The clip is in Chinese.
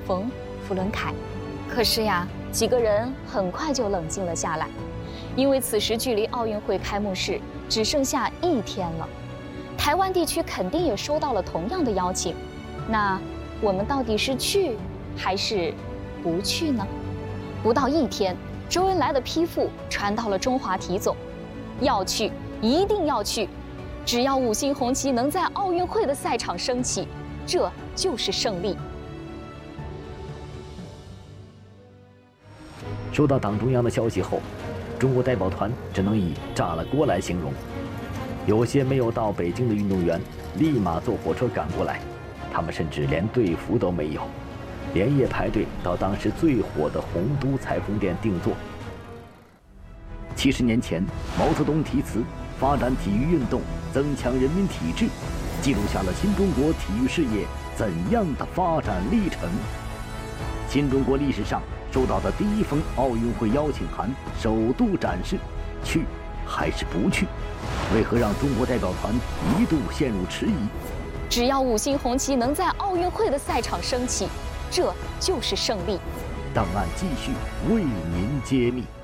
冯·福伦凯。可是呀，几个人很快就冷静了下来，因为此时距离奥运会开幕式只剩下1天了。台湾地区肯定也收到了同样的邀请，那我们到底是去还是不去呢？不到1天，周恩来的批复传到了中华体总，要去，一定要去，只要5星红旗能在奥运会的赛场升起，这就是胜利。 收到党中央的消息后，中国代表团只能以炸了锅来形容。有些没有到北京的运动员立马坐火车赶过来，他们甚至连队服都没有，连夜排队到当时最火的洪都裁缝店定做。70年前，毛泽东题词“发展体育运动，增强人民体质”，记录下了新中国体育事业怎样的发展历程。新中国历史上收到的第1封奥运会邀请函首度展示，去还是不去？为何让中国代表团一度陷入迟疑？ 只要5星红旗能在奥运会的赛场升起，这就是胜利。 档案继续为您揭秘。